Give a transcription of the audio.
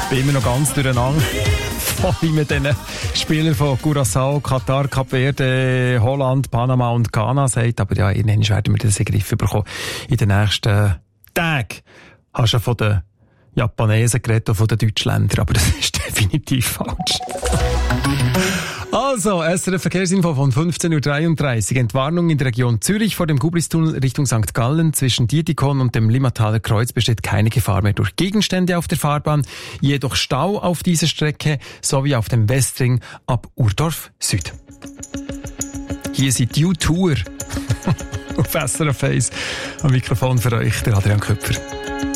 bin immer noch ganz durcheinander. Vor allem mit den Spielern von Curaçao, Katar, Kap Verde, Holland, Panama und Ghana sagt. Aber ja, irgendwann werden wir das in den Griff bekommen. In den nächsten Tagen hast du ja von den Japanesen geredet und von den Deutschländern, aber das ist definitiv falsch. Also, SRF Verkehrsinfo von 15.33 Uhr. Entwarnung in der Region Zürich vor dem Gubristunnel Richtung St. Gallen. Zwischen Dietikon und dem Limmataler Kreuz besteht keine Gefahr mehr durch Gegenstände auf der Fahrbahn. Jedoch Stau auf dieser Strecke sowie auf dem Westring ab Urdorf Süd. Hier sind die U-Tour auf SRF 1. Am Mikrofon für euch, der Adrian Köpfer.